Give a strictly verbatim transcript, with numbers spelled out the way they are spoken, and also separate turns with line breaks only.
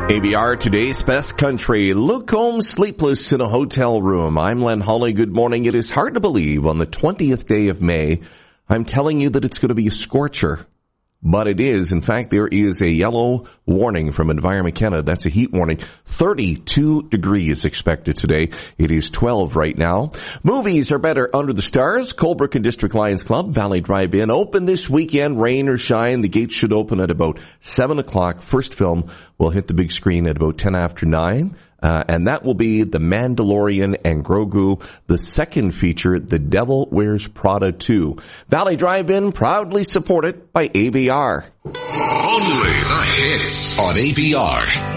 A B R, today's best country. Luke Combs sleepless in a hotel room. I'm Len Hawley. Good morning. It is hard to believe on the twentieth day of May, I'm telling you that it's going to be a scorcher. But it is. In fact, there is a yellow warning from Environment Canada. That's a heat warning. thirty-two degrees expected today. It is twelve right now. Movies are better under the stars. Colebrook and District Lions Club, Valley Drive-In, open this weekend, rain or shine. The gates should open at about seven o'clock. First film will hit the big screen at about ten after nine. Uh, and that will be The Mandalorian and Grogu. The second feature, The Devil Wears Prada two. Valley Drive-In, proudly supported by A B R.
Only the hits on A B R.